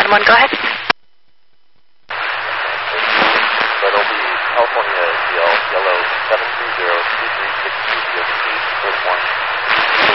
991, go ahead. That'll be California DL, yellow 730-2362,